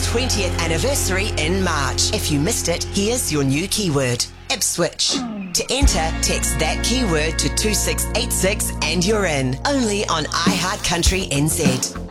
20th anniversary in March. If you missed it, here's your new keyword: Ipswich. To enter, text that keyword to 2686 and you're in. Only on iHeart Country NZ.